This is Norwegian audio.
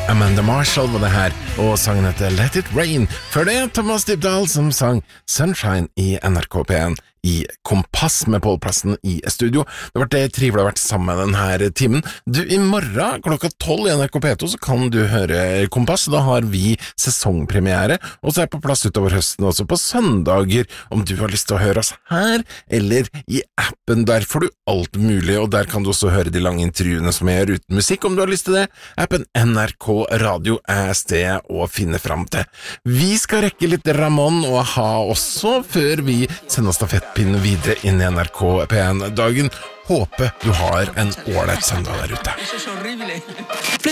Amanda Marshall var det her, og sangen heter Let It Rain. Før det Thomas Dybdahl som sang Sunshine i NRK P1 i Kompass med Pålplassen i studio. Det har vært trivelig å ha vært sammen med denne timen. Du, i morgen klokka 12 i NRK P2 så kan du høre Kompass. Da har vi sesongpremiere, og så på plass utover høsten også på søndager. Om du har lyst til å høre oss her, eller i appen, der får du alt mulig, og der kan du også høre de lange intervjuene som jeg gjør uten musikk, om du har lyst til det. Appen NRK Radio stedet å finne fram til. Vi skal rekke litt Ramon og ha også, før vi sender stafettpinnen videre inn i NRK P1-dagen. Håper du har en ålreit søndag der ute.